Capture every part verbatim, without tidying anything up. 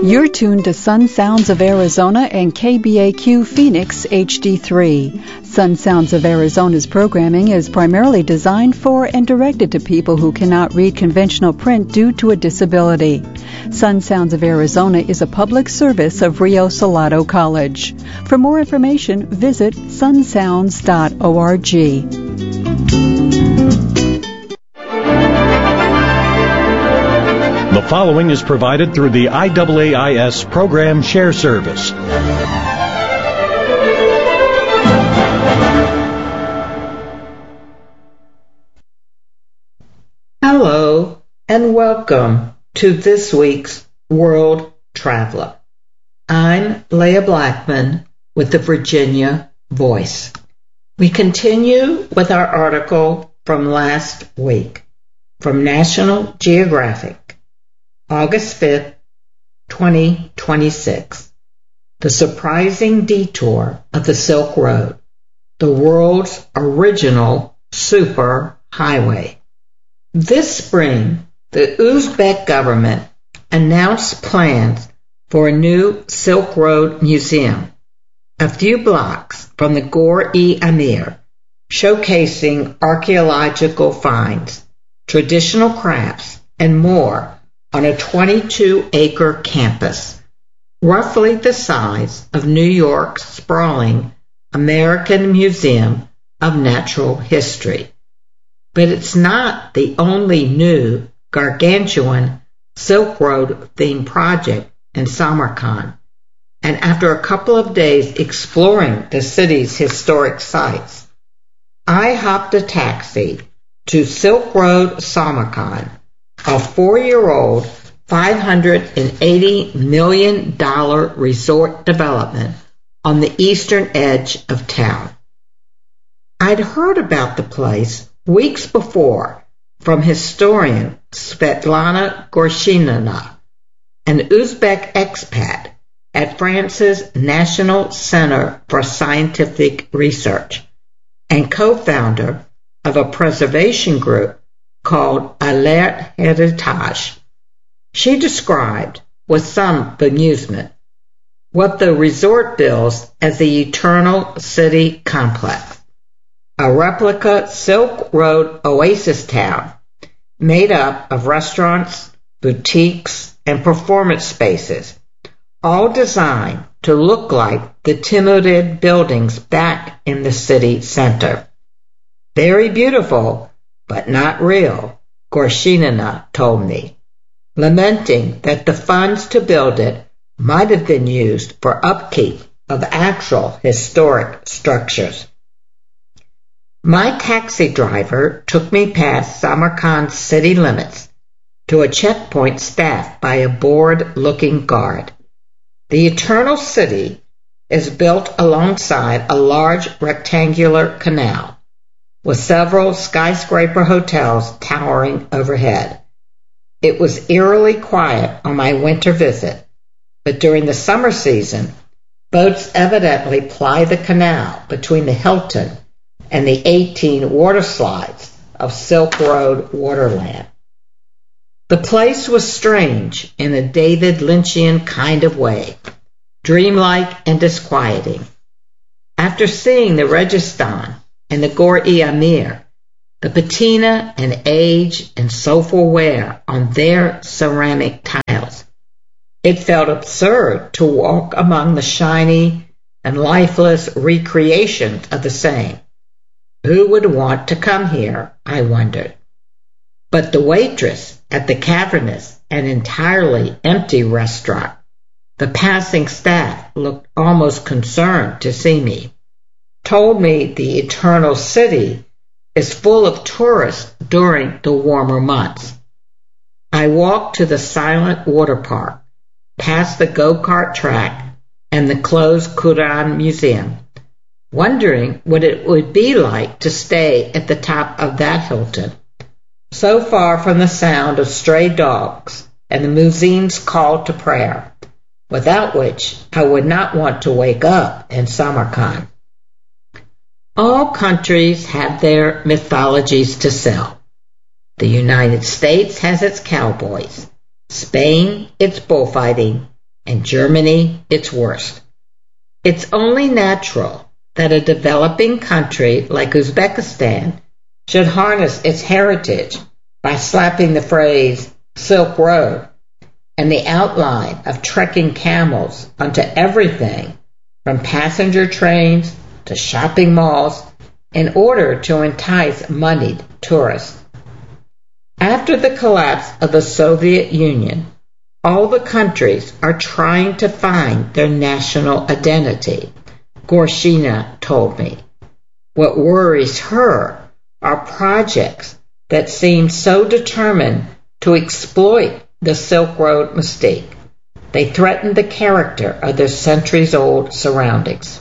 You're tuned to Sun Sounds of Arizona and K B A Q Phoenix H D three. Sun Sounds of Arizona's programming is primarily designed for and directed to people who cannot read conventional print due to a disability. Sun Sounds of Arizona is a public service of Rio Salado College. For more information, visit sun sounds dot org. The following is provided through the I A A I S Program Share Service. Hello and welcome to this week's World Traveler. I'm Leah Blackman with the Virginia Voice. We continue with our article from last week from National Geographic. August fifth, twenty twenty-six. The surprising detour of the Silk Road, the world's original super highway. This spring, the Uzbek government announced plans for a new Silk Road museum, a few blocks from the Gor-e-Amir, showcasing archaeological finds, traditional crafts, and more on a twenty-two acre campus, roughly the size of New York's sprawling American Museum of Natural History. But it's not the only new gargantuan Silk Road-themed project in Samarkand, and after a couple of days exploring the city's historic sites, I hopped a taxi to Silk Road Samarkand, a four-year-old, five hundred eighty million dollars resort development on the eastern edge of town. I'd heard about the place weeks before from historian Svetlana Gorshinina, an Uzbek expat at France's National Center for Scientific Research and co-founder of a preservation group called Alert Heritage. She described, with some bemusement, what the resort bills as the Eternal City Complex, a replica Silk Road oasis town made up of restaurants, boutiques, and performance spaces, all designed to look like the Timurid buildings back in the city center. Very beautiful, but not real, Gorshinina told me, lamenting that the funds to build it might have been used for upkeep of actual historic structures. My taxi driver took me past Samarkand's city limits to a checkpoint staffed by a bored-looking guard. The Eternal City is built alongside a large rectangular canal, with several skyscraper hotels towering overhead. It was eerily quiet on my winter visit, but during the summer season, boats evidently ply the canal between the Hilton and the eighteen water slides of Silk Road Waterland. The place was strange in a David Lynchian kind of way, dreamlike and disquieting. After seeing the Registan and the Gor-e-Amir, the patina and age and soulful wear on their ceramic tiles, it felt absurd to walk among the shiny and lifeless recreations of the same. Who would want to come here, I wondered. But the waitress at the cavernous and entirely empty restaurant, the passing staff looked almost concerned to see me, told me the Eternal City is full of tourists during the warmer months. I walked to the silent water park, past the go-kart track and the closed Quran Museum, wondering what it would be like to stay at the top of that Hilton, so far from the sound of stray dogs and the muezzin's call to prayer, without which I would not want to wake up in Samarkand. All countries have their mythologies to sell. The United States has its cowboys, Spain its bullfighting, and Germany its worst. It's only natural that a developing country like Uzbekistan should harness its heritage by slapping the phrase Silk Road and the outline of trekking camels onto everything from passenger trains to shopping malls in order to entice moneyed tourists. After the collapse of the Soviet Union, all the countries are trying to find their national identity, Gorshina told me. What worries her are projects that seem so determined to exploit the Silk Road mystique. They threaten the character of their centuries-old surroundings.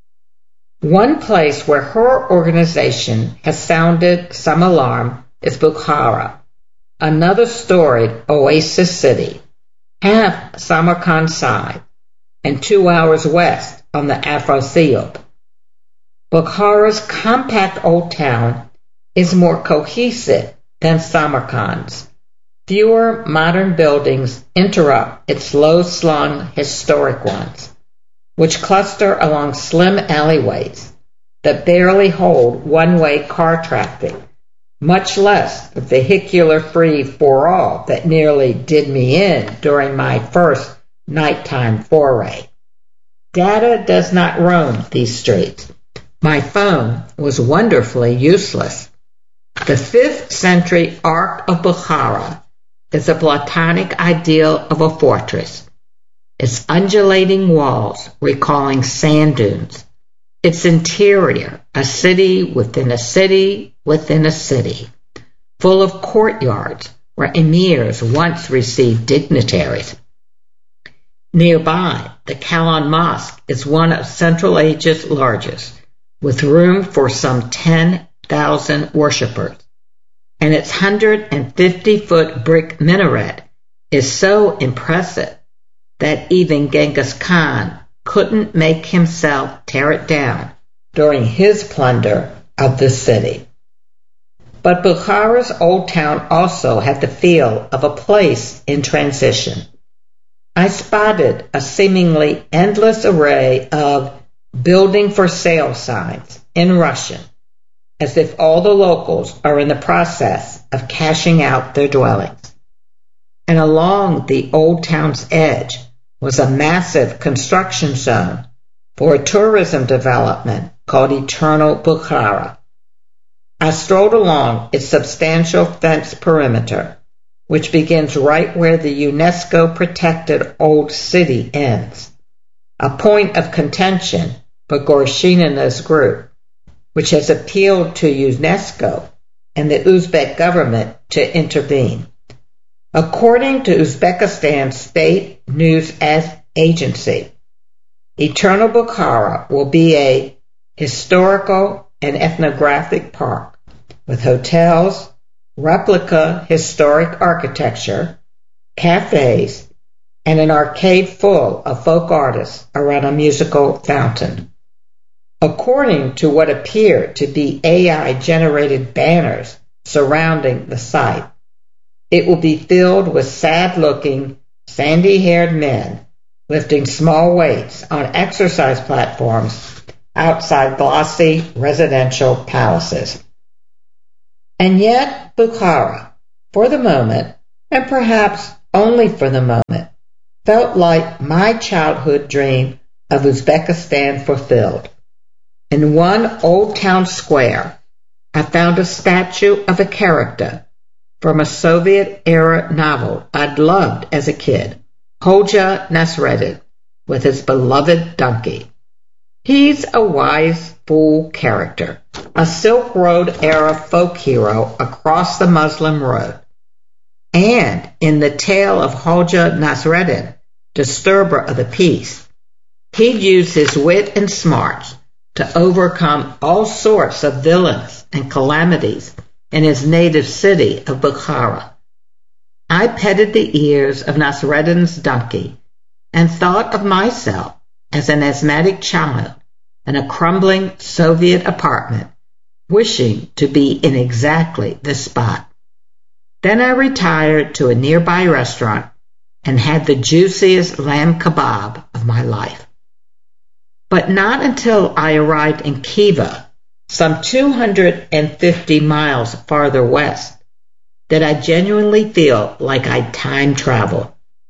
One place where her organization has sounded some alarm is Bukhara, another storied oasis city, half Samarkand side, and two hours west on the Afrasiab. Bukhara's compact old town is more cohesive than Samarkand's. Fewer modern buildings interrupt its low-slung historic ones, which cluster along slim alleyways that barely hold one-way car traffic, much less the vehicular free-for-all that nearly did me in during my first nighttime foray. Data does not roam these streets. My phone was wonderfully useless. The fifth century Ark of Bukhara is a platonic ideal of a fortress, its undulating walls recalling sand dunes, its interior a city within a city within a city, full of courtyards where emirs once received dignitaries. Nearby, the Kalon Mosque is one of Central Asia's largest, with room for some ten thousand worshippers, and its one hundred fifty foot brick minaret is so impressive that even Genghis Khan couldn't make himself tear it down during his plunder of the city. But Bukhara's old town also had the feel of a place in transition. I spotted a seemingly endless array of building for sale signs in Russian, as if all the locals are in the process of cashing out their dwellings. And along the old town's edge was a massive construction zone for a tourism development called Eternal Bukhara. I strolled along its substantial fence perimeter, which begins right where the UNESCO-protected Old City ends, a point of contention for Gorshina's group, which has appealed to UNESCO and the Uzbek government to intervene. According to Uzbekistan's state news agency, Eternal Bukhara will be a historical and ethnographic park with hotels, replica historic architecture, cafes, and an arcade full of folk artists around a musical fountain. According to what appear to be A I-generated banners surrounding the site, it will be filled with sad-looking, sandy-haired men lifting small weights on exercise platforms outside glossy residential palaces. And yet Bukhara, for the moment, and perhaps only for the moment, felt like my childhood dream of Uzbekistan fulfilled. In one old town square, I found a statue of a character from a Soviet-era novel I'd loved as a kid, Hoja Nasreddin, with his beloved donkey. He's a wise fool character, a Silk Road-era folk hero across the Muslim road. And in the tale of Hoja Nasreddin, disturber of the peace, he'd use his wit and smarts to overcome all sorts of villains and calamities in his native city of Bukhara. I petted the ears of Nasreddin's donkey and thought of myself as an asthmatic child in a crumbling Soviet apartment, wishing to be in exactly this spot. Then I retired to a nearby restaurant and had the juiciest lamb kebab of my life. But not until I arrived in Khiva, some two hundred fifty miles farther west, did I genuinely feel like I'd time traveled.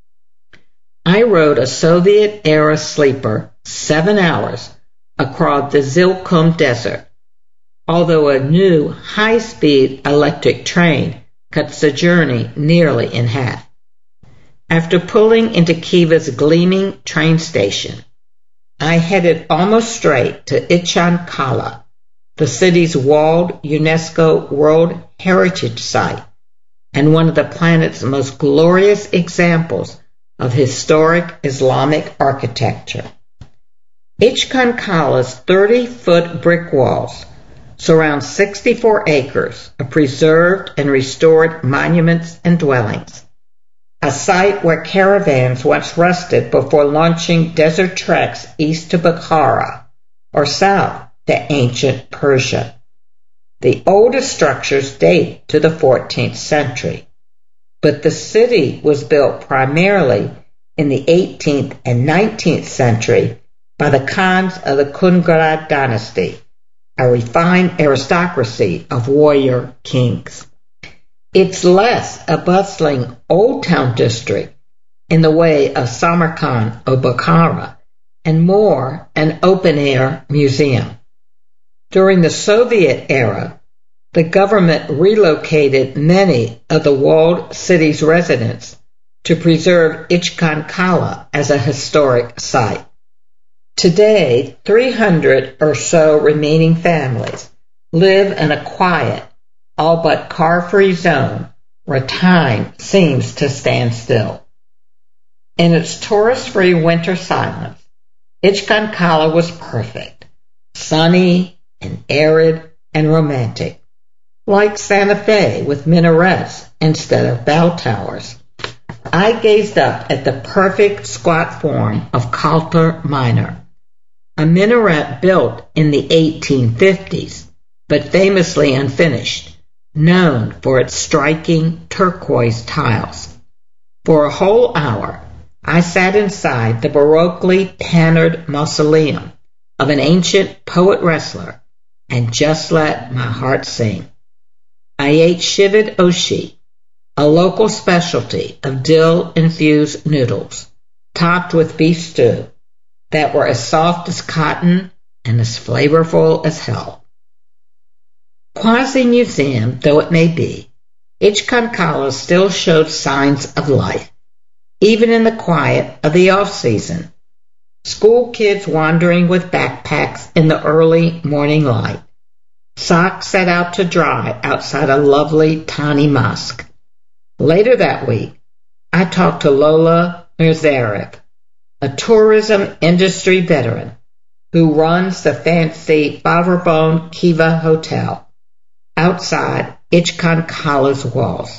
I rode a Soviet-era sleeper seven hours across the Zilkum Desert, although a new high-speed electric train cuts the journey nearly in half. After pulling into Khiva's gleaming train station, I headed almost straight to Ichan Kala, the city's walled UNESCO World Heritage Site and one of the planet's most glorious examples of historic Islamic architecture. Ichan Kala's thirty-foot brick walls surround sixty-four acres of preserved and restored monuments and dwellings, a site where caravans once rested before launching desert treks east to Bukhara or south to ancient Persia. The oldest structures date to the fourteenth century, but the city was built primarily in the eighteenth and nineteenth century by the Khans of the Kungrad dynasty, a refined aristocracy of warrior kings. It's less a bustling old town district in the way of Samarkand or Bukhara, and more an open-air museum. During the Soviet era, the government relocated many of the walled city's residents to preserve Ichan Kala as a historic site. Today, three hundred or so remaining families live in a quiet, all but car-free zone where time seems to stand still. In its tourist-free winter silence, Ichan Kala was perfect, sunny and arid and romantic, like Santa Fe with minarets instead of bell towers. I gazed up at the perfect squat form of Kalter Minor, a minaret built in the eighteen fifties, but famously unfinished, known for its striking turquoise tiles. For a whole hour, I sat inside the baroquely panered mausoleum of an ancient poet-wrestler and just let my heart sing. I ate shivid oshi, a local specialty of dill-infused noodles, topped with beef stew, that were as soft as cotton and as flavorful as hell. Quasi-museum though it may be, Ichan Kala still showed signs of life, even in the quiet of the off-season. School kids wandering with backpacks in the early morning light, socks set out to dry outside a lovely tiny mosque. Later that week, I talked to Lola Mirzarev, a tourism industry veteran who runs the fancy Bavorbon Khiva Hotel outside Ichan Kala's walls.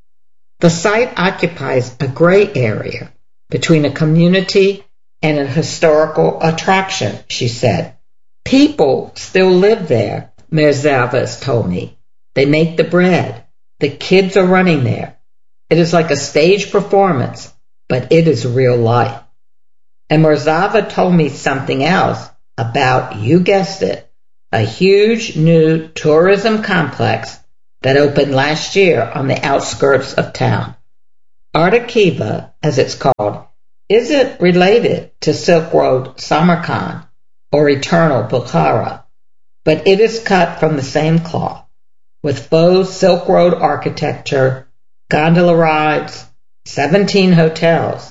The site occupies a gray area between a community and a historical attraction, she said. People still live there, Mirzarev told me. They make the bread. The kids are running there. It is like a stage performance, but it is real life. And Mirzarev told me something else about, you guessed it, a huge new tourism complex that opened last year on the outskirts of town. Arta Khiva, as it's called, isn't related to Silk Road Samarkand or Eternal Bukhara, but it is cut from the same cloth, with faux Silk Road architecture, gondola rides, seventeen hotels,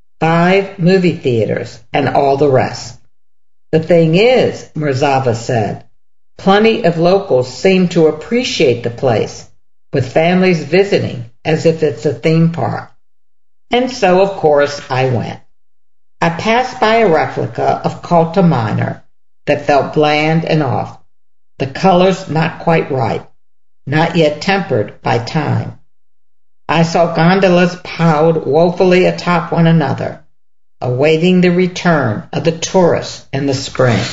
five movie theaters, and all the rest. The thing is, Mirzarev said, plenty of locals seem to appreciate the place, with families visiting as if it's a theme park. And so, of course, I went. I passed by a replica of Kalter Minor that felt bland and off, the colors not quite right, not yet tempered by time. I saw gondolas piled woefully atop one another, awaiting the return of the tourists in the spring.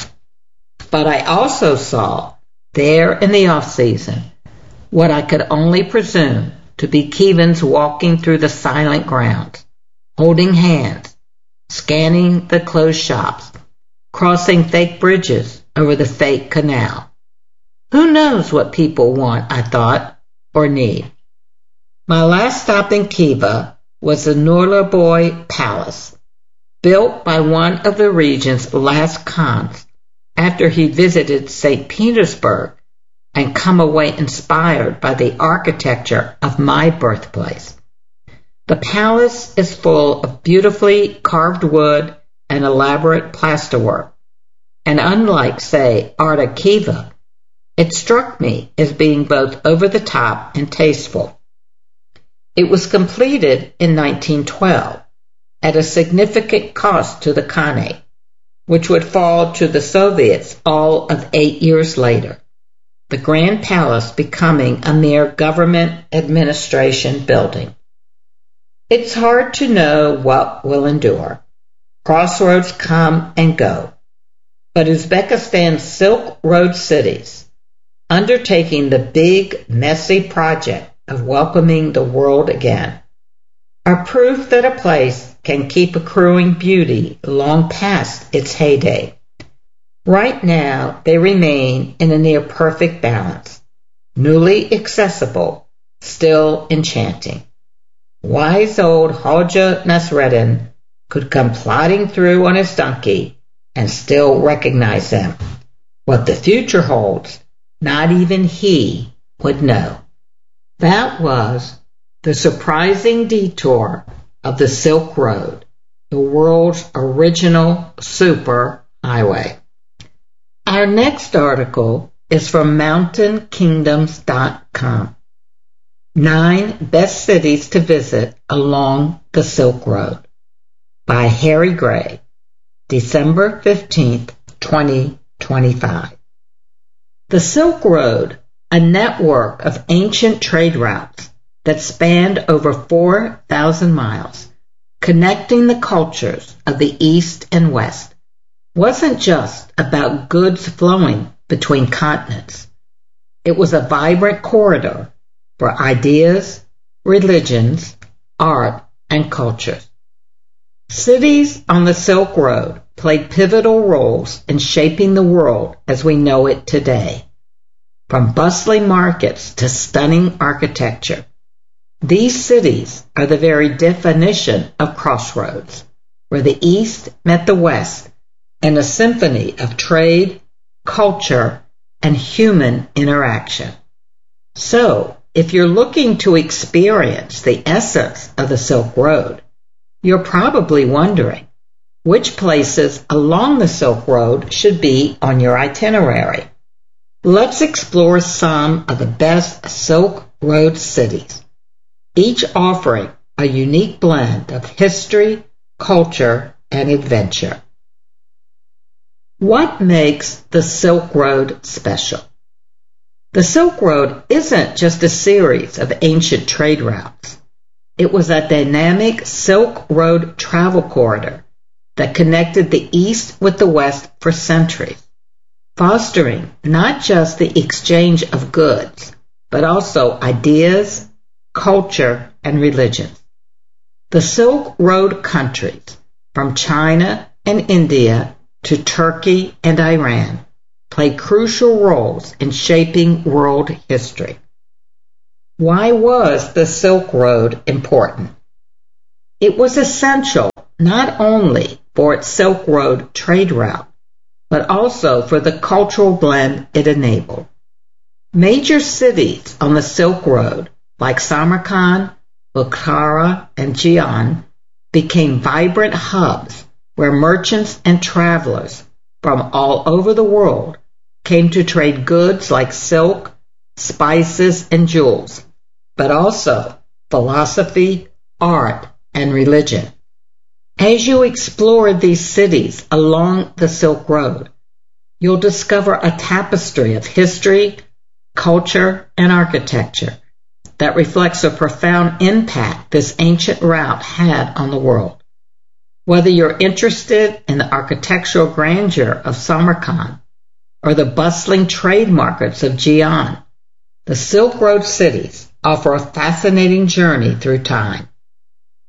But I also saw, there in the off-season, what I could only presume to be Khivans walking through the silent grounds, holding hands, scanning the closed shops, crossing fake bridges over the fake canal. Who knows what people want, I thought, or need. My last stop in Khiva was the Nurluboy Palace, built by one of the region's last khans after he visited Saint Petersburg and come away inspired by the architecture of my birthplace. The palace is full of beautifully carved wood and elaborate plasterwork, and unlike, say, Art of Khiva, it struck me as being both over-the-top and tasteful. It was completed in nineteen twelve at a significant cost to the Khanate, which would fall to the Soviets all of eight years later, the Grand Palace becoming a mere government administration building. It's hard to know what will endure. Crossroads come and go, but Uzbekistan's Silk Road cities, undertaking the big, messy project of welcoming the world again, are proof that a place can keep accruing beauty long past its heyday. Right now, they remain in a near-perfect balance, newly accessible, still enchanting. Wise old Hoja Nasreddin could come plodding through on his donkey and still recognize them. What the future holds, not even he would know. That was the surprising detour of the Silk Road, the world's original super highway. Our next article is from mountain kingdoms dot com. Nine Best Cities to Visit Along the Silk Road by Harry Gray, December fifteenth, twenty twenty-five. The Silk Road, a network of ancient trade routes that spanned over four thousand miles, connecting the cultures of the East and West, wasn't just about goods flowing between continents. It was a vibrant corridor for ideas, religions, art, and cultures. Cities on the Silk Road played pivotal roles in shaping the world as we know it today. From bustling markets to stunning architecture, these cities are the very definition of crossroads, where the East met the West in a symphony of trade, culture, and human interaction. So, if you're looking to experience the essence of the Silk Road, you're probably wondering which places along the Silk Road should be on your itinerary. Let's explore some of the best Silk Road cities, each offering a unique blend of history, culture, and adventure. What makes the Silk Road special? The Silk Road isn't just a series of ancient trade routes. It was a dynamic Silk Road travel corridor that connected the East with the West for centuries, fostering not just the exchange of goods, but also ideas, culture, and religions. The Silk Road countries, from China and India to Turkey and Iran, play crucial roles in shaping world history. Why was the Silk Road important? It was essential not only for its Silk Road trade route, but also for the cultural blend it enabled. Major cities on the Silk Road, like Samarkand, Bukhara, and Jian, became vibrant hubs where merchants and travelers from all over the world came to trade goods like silk, spices, and jewels, but also philosophy, art, and religion. As you explore these cities along the Silk Road, you'll discover a tapestry of history, culture, and architecture that reflects a profound impact this ancient route had on the world. Whether you're interested in the architectural grandeur of Samarkand or the bustling trade markets of Jian, the Silk Road cities offer a fascinating journey through time.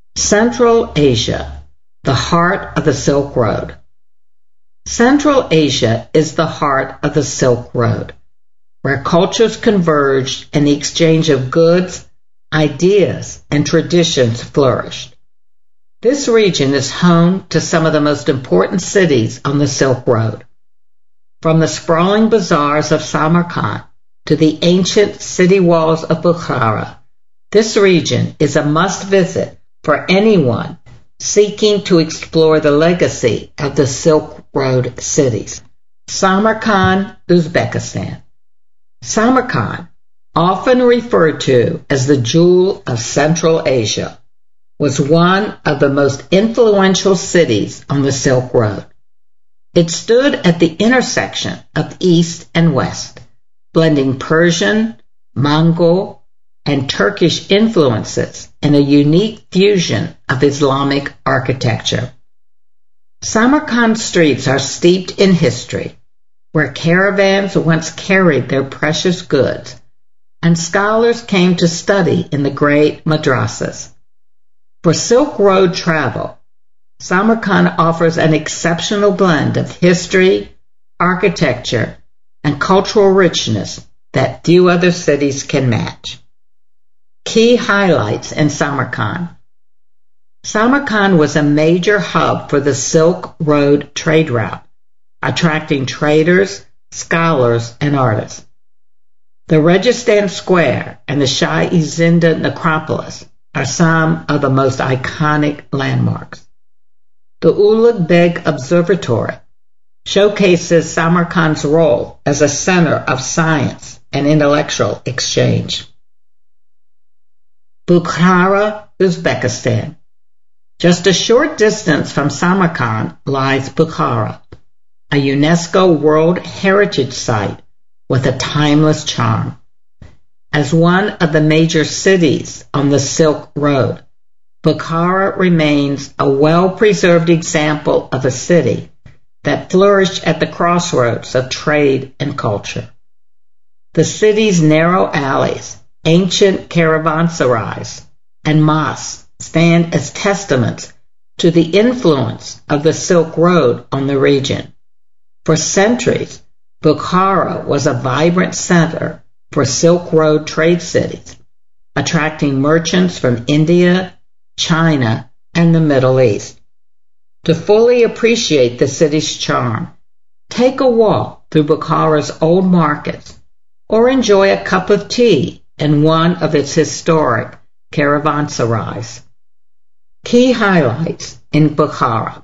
Central Asia, the heart of the Silk Road. Central Asia is the heart of the Silk Road, where cultures converged and the exchange of goods, ideas, and traditions flourished. This region is home to some of the most important cities on the Silk Road. From the sprawling bazaars of Samarkand to the ancient city walls of Bukhara, this region is a must-visit for anyone seeking to explore the legacy of the Silk Road cities. Samarkand, Uzbekistan. Samarkand, often referred to as the jewel of Central Asia, was one of the most influential cities on the Silk Road. It stood at the intersection of East and West, blending Persian, Mongol, and Turkish influences in a unique fusion of Islamic architecture. Samarkand streets are steeped in history, where caravans once carried their precious goods, and scholars came to study in the great madrasas. For Silk Road travel, Samarkand offers an exceptional blend of history, architecture, and cultural richness that few other cities can match. Key highlights in Samarkand. Samarkand was a major hub for the Silk Road trade route, attracting traders, scholars, and artists. The Registan Square and the Shah-e-Zinda necropolis are some of the most iconic landmarks. The Ulugh Beg Observatory showcases Samarkand's role as a center of science and intellectual exchange. Bukhara, Uzbekistan. Just a short distance from Samarkand lies Bukhara, a UNESCO World Heritage Site with a timeless charm. As one of the major cities on the Silk Road, Bukhara remains a well-preserved example of a city that flourished at the crossroads of trade and culture. The city's narrow alleys, ancient caravanserais, and mosques stand as testaments to the influence of the Silk Road on the region. For centuries, Bukhara was a vibrant center for Silk Road trade cities, attracting merchants from India, China, and the Middle East. To fully appreciate the city's charm, take a walk through Bukhara's old markets or enjoy a cup of tea in one of its historic caravanserais. Key highlights in Bukhara.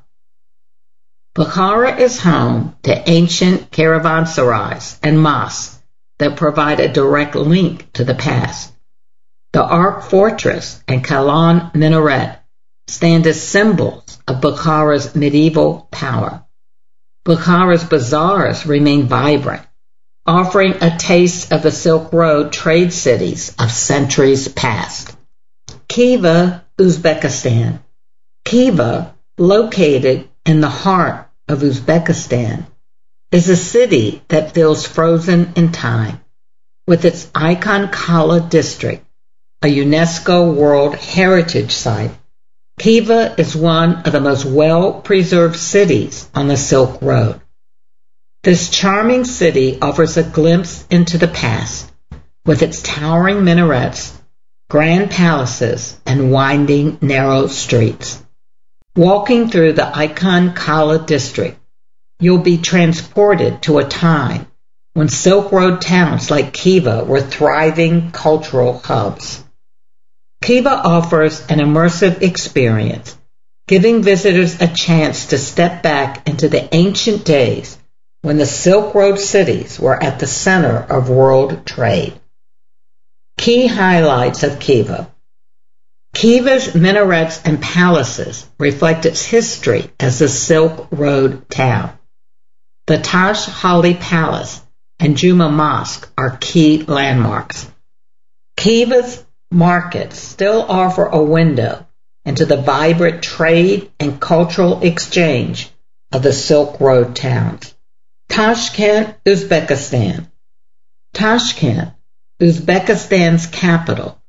Bukhara is home to ancient caravanserais and mosques that provide a direct link to the past. The Ark Fortress and Kalon Minaret stand as symbols of Bukhara's medieval power. Bukhara's bazaars remain vibrant, offering a taste of the Silk Road trade cities of centuries past. Khiva, Uzbekistan. Khiva, located in the heart of Uzbekistan, is a city that feels frozen in time. With its Icon Kala district, a UNESCO World Heritage Site, Khiva is one of the most well-preserved cities on the Silk Road. This charming city offers a glimpse into the past, with its towering minarets, grand palaces, and winding, narrow streets. Walking through the Icon Kala district, you'll be transported to a time when Silk Road towns like Khiva were thriving cultural hubs. Khiva offers an immersive experience, giving visitors a chance to step back into the ancient days when the Silk Road cities were at the center of world trade. Key highlights of Khiva. Khiva's minarets and palaces reflect its history as a Silk Road town. The Taj Hali Palace and Juma Mosque are key landmarks. Khiva's markets still offer a window into the vibrant trade and cultural exchange of the Silk Road towns. Tashkent, Uzbekistan. Tashkent, Uzbekistan's capital,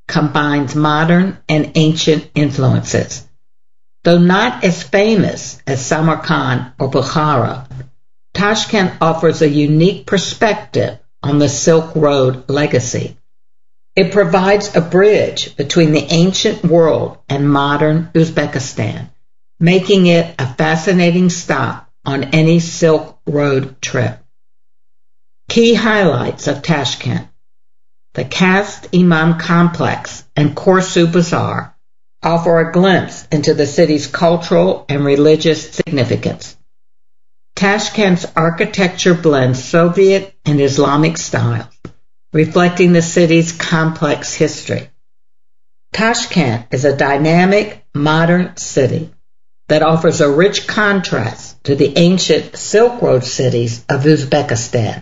combines modern and ancient influences. Though not as famous as Samarkand or Bukhara, Tashkent offers a unique perspective on the Silk Road legacy. It provides a bridge between the ancient world and modern Uzbekistan, making it a fascinating stop on any Silk Road trip. Key highlights of Tashkent: the Kast Imam Complex and Korsu Bazaar offer a glimpse into the city's cultural and religious significance. Tashkent's architecture blends Soviet and Islamic styles, reflecting the city's complex history. Tashkent is a dynamic, modern city that offers a rich contrast to the ancient Silk Road cities of Uzbekistan.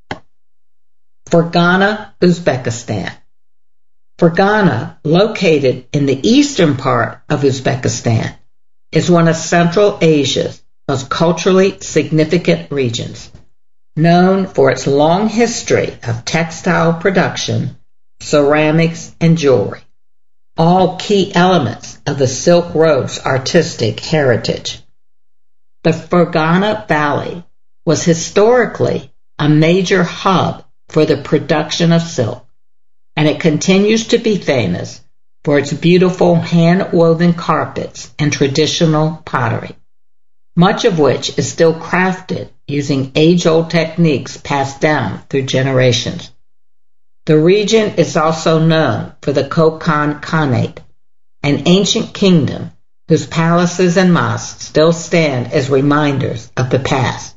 Fergana, Uzbekistan. Fergana, located in the eastern part of Uzbekistan, is one of Central Asia's most culturally significant regions, known for its long history of textile production, ceramics, and jewelry, all key elements of the Silk Road's artistic heritage. The Fergana Valley was historically a major hub for the production of silk, and it continues to be famous for its beautiful hand-woven carpets and traditional pottery, much of which is still crafted using age-old techniques passed down through generations. The region is also known for the Kokand Khanate, an ancient kingdom whose palaces and mosques still stand as reminders of the past.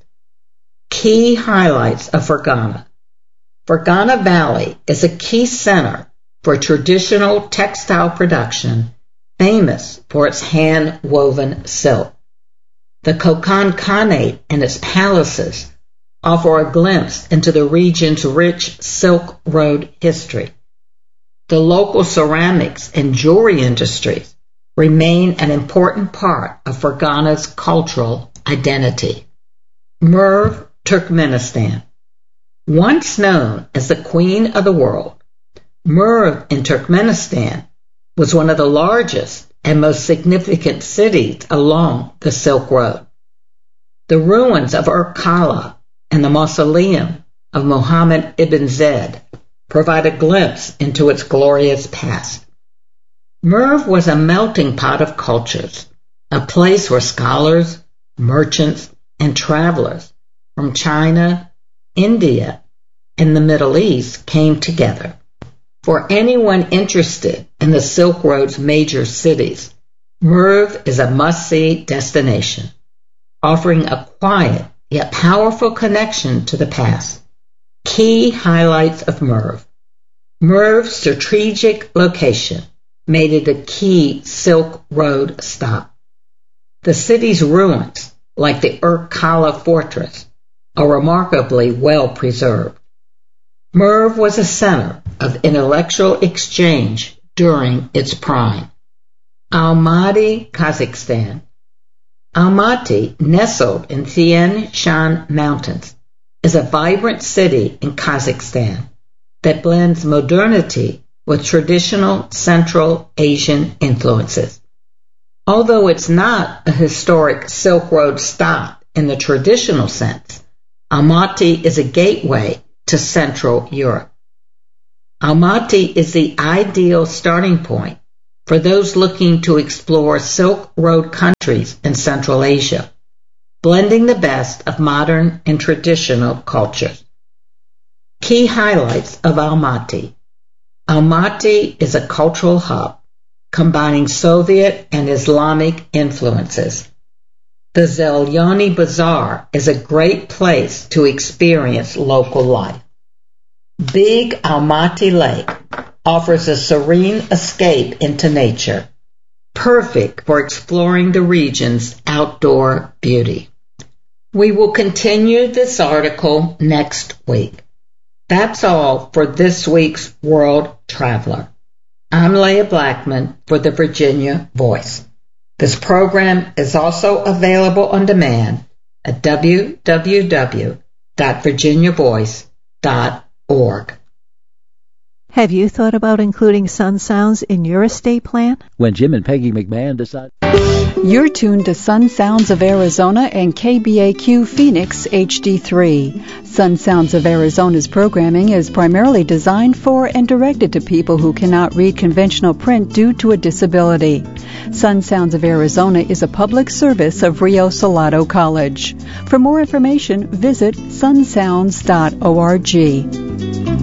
Key highlights of Fergana. Fergana Valley is a key center for traditional textile production, famous for its hand-woven silk. The Kokand Khanate and its palaces offer a glimpse into the region's rich Silk Road history. The local ceramics and jewelry industries remain an important part of Fergana's cultural identity. Merv, Turkmenistan. Once known as the Queen of the World, Merv in Turkmenistan was one of the largest and most significant cities along the Silk Road. The ruins of Ur-Kala and the mausoleum of Muhammad ibn Zayd provide a glimpse into its glorious past. Merv was a melting pot of cultures, a place where scholars, merchants, and travelers from China, India, and the Middle East came together. For anyone interested in the Silk Road's major cities, Merv is a must-see destination, offering a quiet yet powerful connection to the past. Key highlights of Merv. Merv's strategic location made it a key Silk Road stop. The city's ruins, like the Ur-Kala fortress, are remarkably well preserved. Merv was a center of intellectual exchange during its prime. Almaty, Kazakhstan. Almaty, nestled in Tian Shan Mountains, is a vibrant city in Kazakhstan that blends modernity with traditional Central Asian influences. Although it's not a historic Silk Road stop in the traditional sense, Almaty is a gateway to Central Europe. Almaty is the ideal starting point for those looking to explore Silk Road countries in Central Asia, blending the best of modern and traditional cultures. Key highlights of Almaty. Almaty is a cultural hub, combining Soviet and Islamic influences. The Zelyony Bazaar is a great place to experience local life. Big Almaty Lake offers a serene escape into nature, perfect for exploring the region's outdoor beauty. We will continue this article next week. That's all for this week's World Traveler. I'm Leah Blackman for the Virginia Voice. This program is also available on demand at w w w dot virginia voice dot org. Have you thought about including Sun Sounds in your estate plan? When Jim and Peggy McMahon decide... You're tuned to Sun Sounds of Arizona and K B A Q Phoenix H D three. Sun Sounds of Arizona's programming is primarily designed for and directed to people who cannot read conventional print due to a disability. Sun Sounds of Arizona is a public service of Rio Salado College. For more information, visit sun sounds dot org.